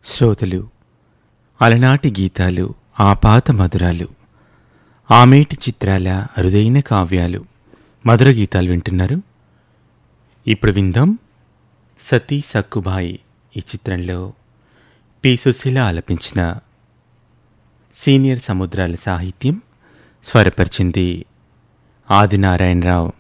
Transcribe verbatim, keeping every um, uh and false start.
శ్రోతలు అలనాటి గీతాలు, ఆపాత మధురాలు, ఆమేటి చిత్రాల అరుదైన కావ్యాలు, మధుర గీతాలు వింటున్నారు. ఇప్పుడు విందాం సతీ సక్కుబాయి ఈ చిత్రంలో పి సుశీల ఆలపించిన సీనియర్ సముద్రాల సాహిత్యం, స్వరపరిచింది ఆదినారాయణరావు.